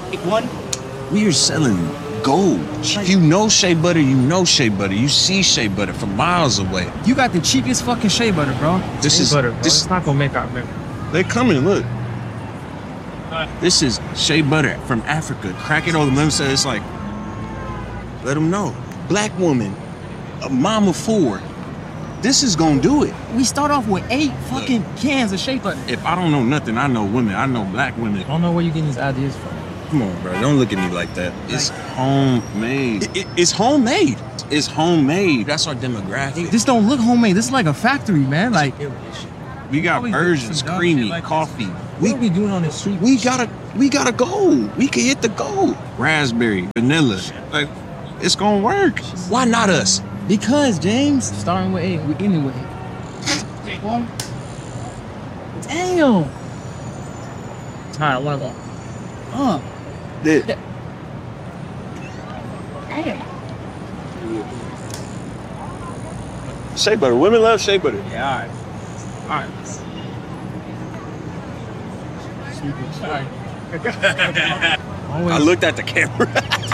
One. We are selling gold. You know shea butter, you know shea butter. You see shea butter from miles away. You got the cheapest fucking shea butter, bro. This is butter, bro. this. It's not gonna make our memory. They're coming. Look. This is shea butter from Africa. Crack it on the lemon. It's like, let them know. Black woman, a mom of 4. This is gonna do it. We start off with 8 fucking cans of shea butter. If I don't know nothing, I know women. I know black women. I don't know where you getting these ideas from. Come on, bro. Don't look at me like that. It's homemade. It's homemade. It's homemade. That's our demographic. This don't look homemade. This is like a factory, man. Like, we got versions, creamy, coffee. what are we doing on the street? We gotta go. We can hit the goal. Raspberry, vanilla. Like, it's gonna work. Why not us? Because, James, starting with 8, we ending with 8. Damn. Alright, I wanna go. Yeah. Damn. Shea butter. Women love shea butter. Yeah, alright. Alright. I looked at the camera.